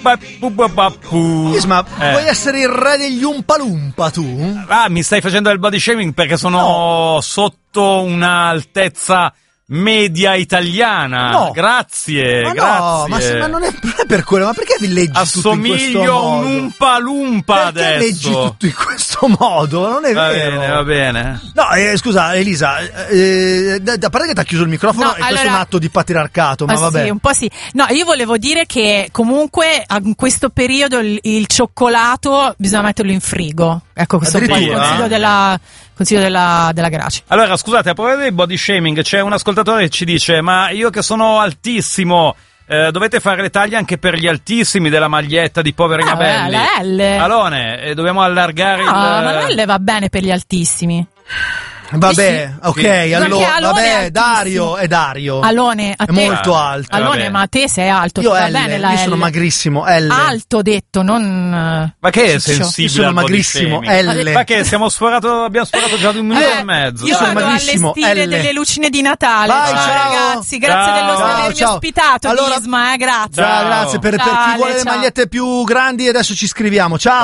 Isma, vuoi essere il re degli Umpalumpa tu? Ah, mi stai facendo del body shaming perché sono sotto un'altezza media italiana. No. Grazie, Ma grazie. no, ma non è per quello, ma perché vi leggi tutto in questo Assomiglio a un modo? Umpalumpa Perché adesso. leggi tutto in questo modo? Non è vero. Va bene. No, scusa Elisa, da parte che ti ha chiuso il microfono No, e questo è allora- un atto di patriarcato, ma vabbè. Sì, un po' sì. No, io volevo dire che comunque in questo periodo il cioccolato bisogna metterlo in frigo. Ecco, questo è un po' il Addirittura? consiglio della Graci. Allora, scusate, a proposito di body shaming, c'è un ascoltatore che ci dice: ma io che sono altissimo, dovete fare le taglie anche per gli altissimi della maglietta di Poverina Belli. La L. Alone, dobbiamo allargare No, ma la L va bene per gli altissimi. Vabbè, ok, Perché allora, Alone vabbè, è altissimo. Dario. Alone, a È te. molto alto. Alone, vabbè. ma a te sei alto. Io va L, bene la io sono L. magrissimo, L. Alto ho detto, non. Ma che è ciccio. sensibile? Io sono al body magrissimo, shaming? L. Ma che abbiamo sforato già di un minuto e mezzo. Io sono vado a magrissimo, allestire L. delle lucine di Natale. Vai, ciao. Ragazzi, grazie Ciao. di avermi Ciao. ospitato, Allora- Isma, grazie. Ciao, grazie per chi Ciao, vuole le ciao. magliette più grandi, adesso ci scriviamo. Ciao.